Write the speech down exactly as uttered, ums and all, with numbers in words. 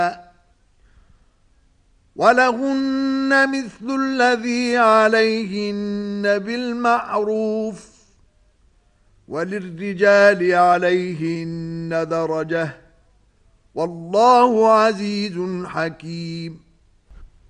وَلَهُنَّ مِثْلُ الَّذِي عَلَيْهِنَّ بِالْمَعْرُوفِ وَلِلرِّجَالِ عَلَيْهِنَّ دَرَجَةٌ وَاللَّهُ عَزِيزٌ حَكِيمٌ.